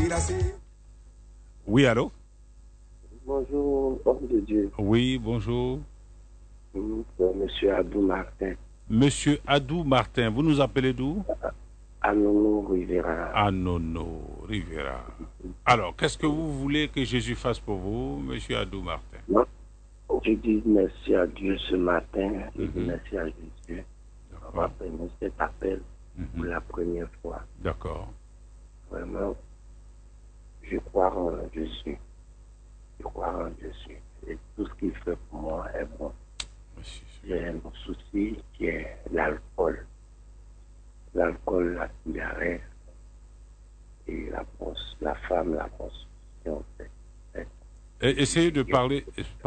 Oui, allô? Bonjour, homme de Dieu. Oui, bonjour. Monsieur Adou Martin. Monsieur Adou Martin, vous nous appelez d'où? Anono Rivera. Anono Rivera. Alors, qu'est-ce que vous voulez que Jésus fasse pour vous, monsieur Adou Martin? Non, je dis merci à Dieu ce matin. Je dis merci à Jésus d'avoir permis cet appel pour la première fois. D'accord. Vraiment, je crois en Jésus. Je crois en Jésus. Et tout ce qu'il fait pour moi est bon. J'ai un souci qui est l'alcool. L'alcool, la cigarette et la femme, la prostitution. Essayez de parler.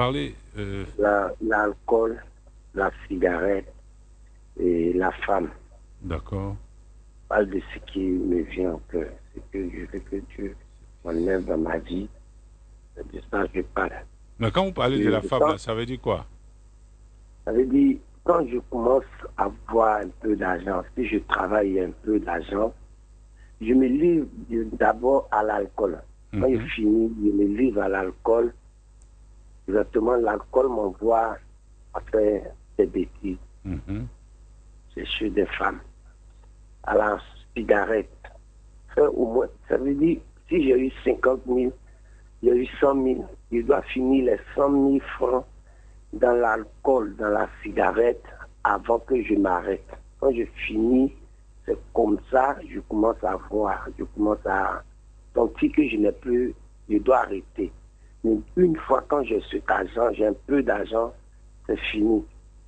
L'alcool, la cigarette et la femme. D'accord. Parle de ce qui me vient au cœur. C'est que je veux que Dieu m'enlève dans ma vie. De ça, je parle. Mais quand vous parlez de la femme, là, ça veut dire quoi? Ça veut dire, quand je commence à avoir un peu d'argent, si je travaille un peu d'argent, je me livre d'abord à l'alcool. Quand je finis, je me livre à l'alcool. Exactement, l'alcool m'envoie à faire des bêtises. C'est chez des femmes. À la cigarette. Au moins, ça veut dire, si j'ai eu 50 000, j'ai eu 100 000, je dois finir les 100 000 francs dans l'alcool, dans la cigarette, avant que je m'arrête. Quand je finis, c'est comme ça, je commence à voir, je commence à sentir que je n'ai plus, je dois arrêter. Mais une fois quand j'ai cet argent, j'ai un peu d'argent, c'est fini.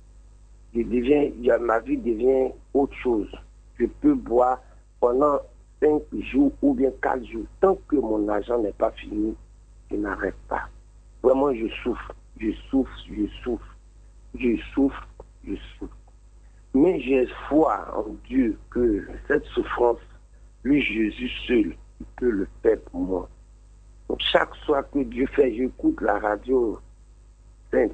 Ma vie devient autre chose. Je peux boire pendant 5 jours ou bien 4 jours. Tant que mon argent n'est pas fini, je n'arrête pas. Vraiment, je souffre. Mais j'ai foi en Dieu que cette souffrance, lui, Jésus seul, il peut le faire pour moi. Donc, chaque soir que Dieu fait, j'écoute la radio sainte.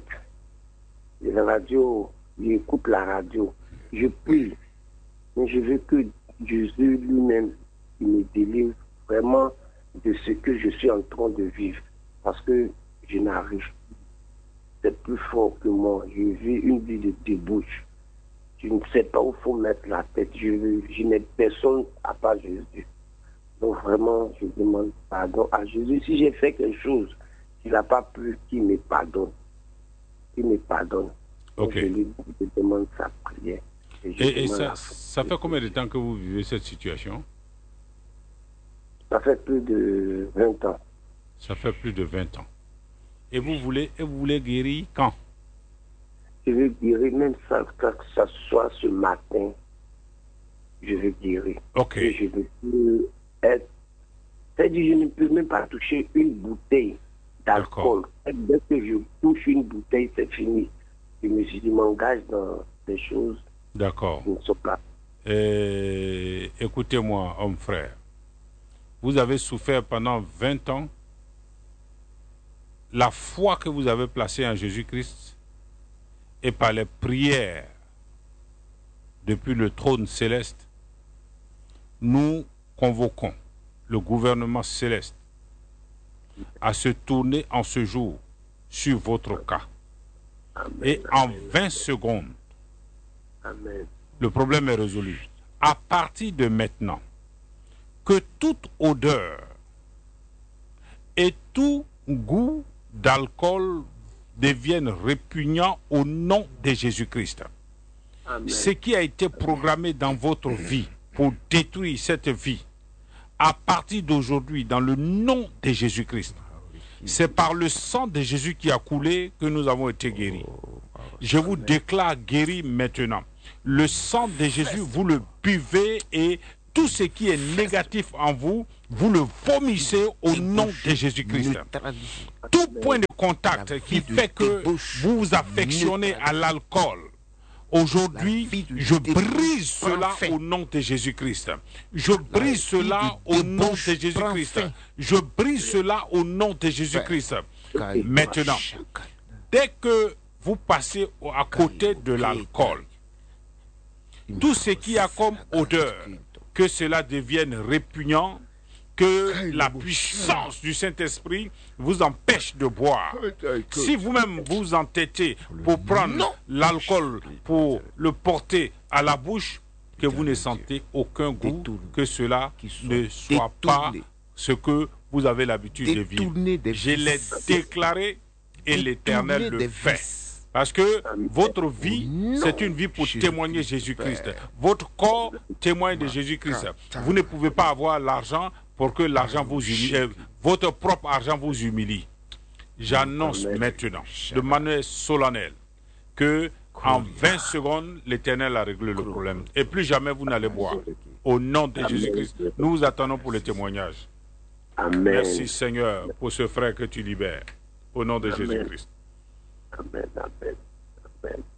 J'écoute la radio. Je prie. Mais je veux que Jésus lui-même, il me délivre vraiment de ce que je suis en train de vivre. Parce que je n'arrive pas. C'est plus fort que moi. Je vis une vie de débauche. Je ne sais pas où il faut mettre la tête. Je n'ai personne à part Jésus. Donc vraiment, je demande pardon à Jésus. Si j'ai fait quelque chose qu'il n'a pas pu, qu'il me pardonne. Qu'il me pardonne. Donc, je demande sa prière. Et ça fait combien de temps que vous vivez cette situation? Ça fait plus de 20 ans. Ça fait plus de 20 ans. Et vous voulez guérir quand? Je veux guérir, même ça, que ça soit ce matin. Je veux guérir. Ok. Et je veux plus être. C'est-à-dire, je ne peux même pas toucher une bouteille d'alcool. Dès que je touche une bouteille, c'est fini. Je m'engage dans des choses. D'accord. Qui ne sont pas. Écoutez-moi, homme frère. Vous avez souffert pendant 20 ans. La foi que vous avez placée en Jésus-Christ et par les prières depuis le trône céleste, nous convoquons le gouvernement céleste à se tourner en ce jour sur votre cas. Amen, et en 20 secondes, Amen. Le problème est résolu. À partir de maintenant, que toute odeur et tout goût d'alcool deviennent répugnants au nom de Jésus-Christ. Ce qui a été programmé dans votre vie pour détruire cette vie, à partir d'aujourd'hui, dans le nom de Jésus-Christ, c'est par le sang de Jésus qui a coulé que nous avons été guéris. Je vous déclare guéri maintenant. Le sang de Jésus, vous le buvez et tout ce qui est négatif en vous, vous le vomissez au nom de Jésus-Christ. Tout point de contact qui fait que vous vous affectionnez à l'alcool, aujourd'hui, je brise cela au nom de Jésus-Christ. Je brise cela au nom de Jésus-Christ. Je brise cela au nom de Jésus-Christ. Maintenant, dès que vous passez à côté de l'alcool, tout ce qui a comme odeur, que cela devienne répugnant, que la puissance du Saint-Esprit vous empêche de boire. Si vous-même vous entêtez pour prendre l'alcool, pour le porter à la bouche, que vous ne sentez aucun goût, que cela ne soit pas ce que vous avez l'habitude de vivre. Je l'ai déclaré et l'Éternel le fait. Parce que votre vie, c'est une vie pour témoigner Jésus-Christ. Votre corps témoigne de Jésus-Christ. Vous ne pouvez pas avoir l'argent pour que l'argent vous humilie, votre propre argent vous humilie. J'annonce maintenant, de manière solennelle, que en 20 secondes, l'Éternel a réglé le problème. Et plus jamais vous n'allez boire. Au nom de Jésus-Christ, nous vous attendons pour le témoignage. Amen. Merci Seigneur pour ce frère que tu libères. Au nom de Jésus-Christ. Amen, amen, amen.